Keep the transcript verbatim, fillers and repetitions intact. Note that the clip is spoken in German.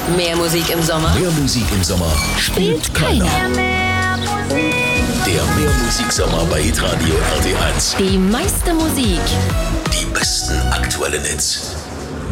Mehr Musik im Sommer? Mehr Musik im Sommer spielt keiner. Der Mehrmusiksommer bei Hitradio R T eins. Die meiste Musik. Die besten aktuellen Hits.